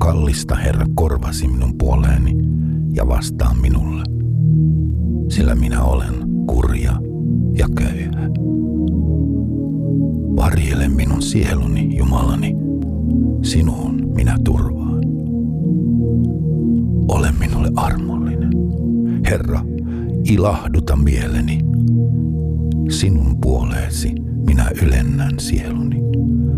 Kallista, Herra, korvasi minun puoleeni ja vastaa minulle, sillä minä olen kurja ja köyhä. Varjele minun sieluni, Jumalani, sinuun minä turvaan. Ole minulle armollinen. Herra, ilahduta mieleni. Sinun puoleesi minä ylennän sieluni.